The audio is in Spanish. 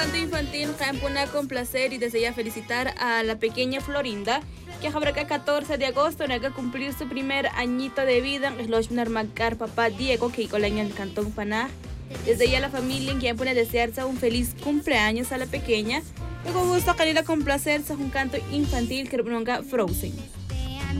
Canto infantil Campuna con placer y desea felicitar a la pequeña Florinda, que habrá 14 de agosto va a cumplir su primer añito de vida. Es lo marcar papá Diego, que en el cantón Paná. Desde ya la familia en quien pone desearse un feliz cumpleaños a la pequeña. Luego gusto calidad con placer, un canto infantil que pronuncia Frozen.